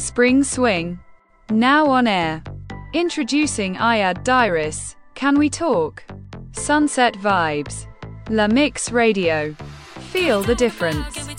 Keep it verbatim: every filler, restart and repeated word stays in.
Spring Swing. Now on air. Introducing Iyad Dairis. Can We Talk? Sunset Vibes. La Mix Radio. Feel the difference.